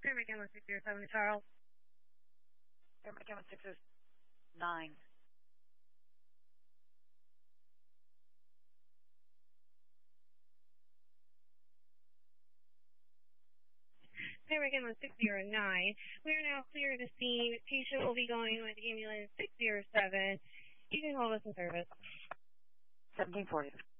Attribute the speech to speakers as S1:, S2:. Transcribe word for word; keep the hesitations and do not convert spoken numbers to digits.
S1: Paramedic one six zero seven, Charles.
S2: Paramedic one six zero nine.
S1: Paramedic one six zero nine. We are now clear to scene. Patient will be going with ambulance six zero seven. You can hold us in service.
S2: seventeen forty.